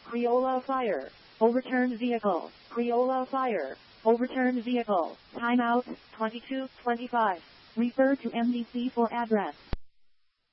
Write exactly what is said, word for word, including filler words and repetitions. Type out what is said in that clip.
Crayola Fire. Overturned vehicle. Crayola Fire. Overturned vehicle. Timeout, twenty-two twenty-five. Refer to M D C for address.